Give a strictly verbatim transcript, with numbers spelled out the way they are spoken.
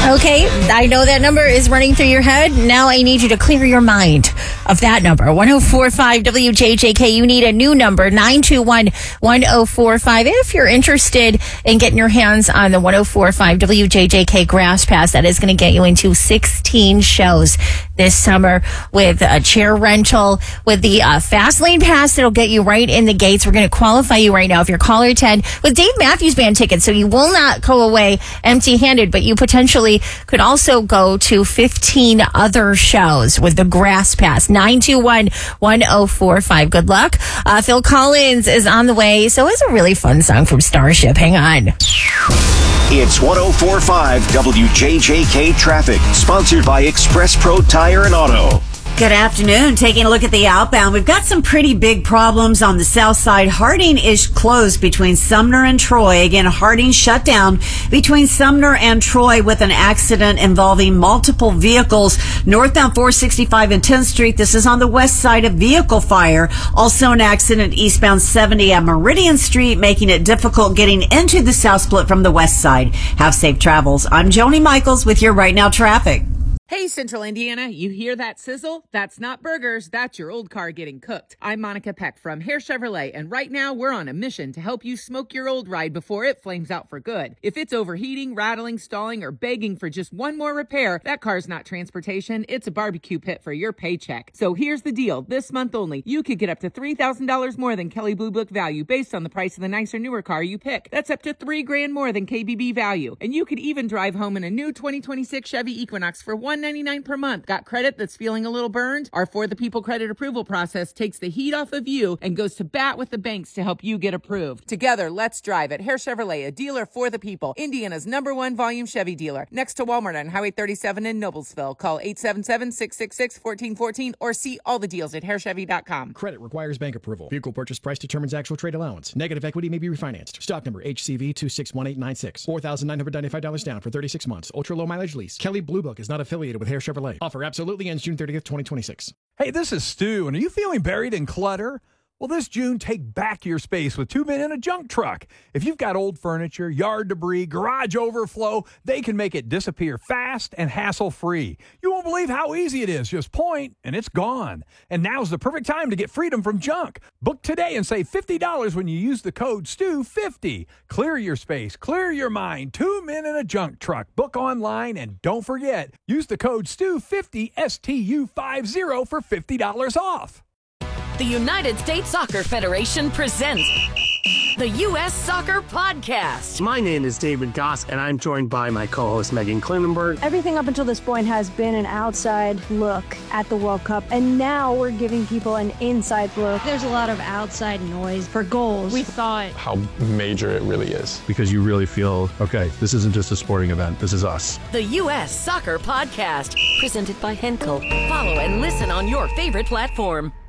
Okay, I know that number is running through your head. Now I need you to clear your mind of that number. one oh four five W J J K. You need a new number, nine two one, one oh four five. If you're interested in getting your hands on the one oh four five W J J K Grass Pass, that is going to get you into sixteen shows this summer with a chair rental, with the uh, Fast Lane Pass that'll get you right in the gates. We're going to qualify you right now if you're caller ten with Dave Matthews Band tickets, so you will not go away empty-handed, but you potentially could also go to fifteen other shows with the Grass Pass. nine two one, one oh four five. Good luck. Uh, Phil Collins is on the way, so it's a really fun song from Starship. Hang on. It's one oh four point five W J J K Traffic, sponsored by Express Pro Tire and Auto. Good afternoon. Taking a look at the outbound, we've got some pretty big problems on the south side. Harding is closed between Sumner and Troy. Again, Harding shut down between Sumner and Troy with an accident involving multiple vehicles. Northbound four sixty-five and tenth Street. This is on the west side of vehicle fire. Also an accident eastbound seventy at Meridian Street, making it difficult getting into the south split from the west side. Have safe travels. I'm Joni Michaels with your Right Now Traffic. Hey, Central Indiana, you hear that sizzle? That's not burgers, that's your old car getting cooked. I'm Monica Peck from Hare Chevrolet, and right now we're on a mission to help you smoke your old ride before it flames out for good. If it's overheating, rattling, stalling, or begging for just one more repair, that car's not transportation, it's a barbecue pit for your paycheck. So here's the deal. This month only, you could get up to three thousand dollars more than Kelley Blue Book value based on the price of the nicer, newer car you pick. That's up to three grand more than K B B value. And you could even drive home in a new twenty twenty-six Chevy Equinox for one hundred ninety-nine dollars per month. Got credit that's feeling a little burned? Our For the People credit approval process takes the heat off of you and goes to bat with the banks to help you get approved. Together, let's drive at Hare Chevrolet, a dealer for the people. Indiana's number one volume Chevy dealer. Next to Walmart on Highway thirty-seven in Noblesville. Call eight seven seven, six six six, one four one four or see all the deals at hare chevy dot com. Credit requires bank approval. Vehicle purchase price determines actual trade allowance. Negative equity may be refinanced. Stock number H C V two six one eight nine six. four thousand nine hundred ninety-five dollars down for thirty-six months. Ultra low mileage lease. Kelley Blue Book is not affiliated with Hare Chevrolet. Offer absolutely ends June thirtieth, twenty twenty-six. Hey, this is Stu, and are you feeling buried in clutter? Well, this June, take back your space with Two Men in a Junk Truck. If you've got old furniture, yard debris, garage overflow, they can make it disappear fast and hassle-free. You won't believe how easy it is. Just point, and it's gone. And now's the perfect time to get freedom from junk. Book today and save fifty dollars when you use the code S T U fifty. Clear your space, clear your mind. Two Men in a Junk Truck. Book online, and don't forget, use the code S T U fifty, S T U fifty, for fifty dollars off. The United States Soccer Federation presents the U S Soccer Podcast. My name is David Goss, and I'm joined by my co-host Megan Klinenberg. Everything up until this point has been an outside look at the World Cup, and now we're giving people an inside look. There's a lot of outside noise for goals. We thought how major it really is. Because you really feel, okay, this isn't just a sporting event, this is us. The U S Soccer Podcast, presented by Henkel. Follow and listen on your favorite platform.